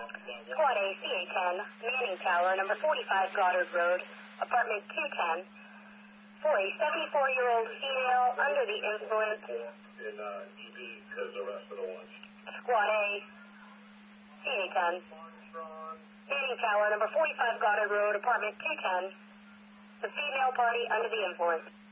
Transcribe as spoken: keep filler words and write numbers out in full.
Squad A, C A ten, Manning Tower, number forty-five Goddard Road, apartment two ten, for a seventy-four-year-old female under the influence. In uh, E B has arrested a lunch. Squad A, C A ten, Manning Tower, number forty-five Goddard Road, apartment two ten, the female party under the influence.